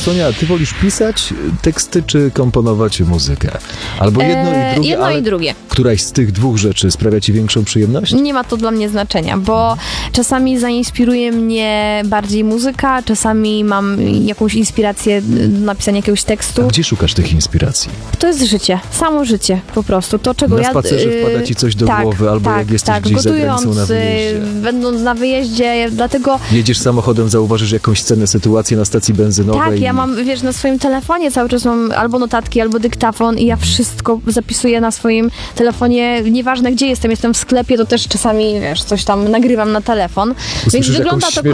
Sonia, ty wolisz pisać teksty, czy komponować muzykę? Albo jedno i drugie, jedno ale i drugie. któraś z tych dwóch rzeczy sprawia ci większą przyjemność? Nie ma to dla mnie znaczenia, bo czasami zainspiruje mnie bardziej muzyka, czasami mam jakąś inspirację do napisania jakiegoś A tekstu. gdzie szukasz tych inspiracji? To jest życie, samo życie po prostu. To, czego Na ja... spacerze wpada ci coś do głowy, albo jak jesteś gdzieś za granicą na wyjeździe. będąc na wyjeździe, dlatego... Jedziesz samochodem, zauważysz jakąś scenę, sytuację na stacji benzynowej. Tak, ja i- mam, wiesz, na swoim telefonie cały czas mam albo notatki, albo dyktafon i ja wszystko zapisuję na swoim telefonie, nieważne gdzie jestem w sklepie, to też czasami, wiesz, coś tam nagrywam na telefon. Więc Usłyszysz wygląda jakąś to